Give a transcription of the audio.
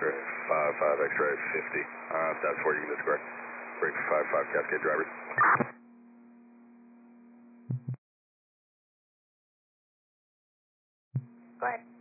Great. 5 X-ray 50. That's 4, you can discard. Break 5 Cascade drivers. Go ahead.